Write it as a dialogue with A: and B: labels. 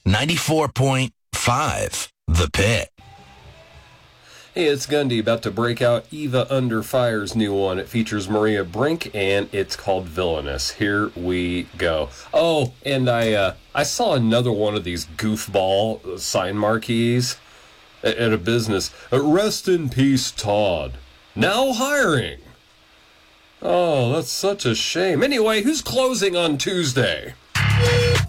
A: 94.5 The Pit.
B: Hey, it's Gundy, about to break out Eva Under Fire's new one. It features Maria Brink, and it's called Villainous. Here we go. Oh, and I saw another one of these goofball sign marquees at a business. Rest in peace, Todd. Now hiring. Oh, that's such a shame. Anyway, who's closing on Tuesday?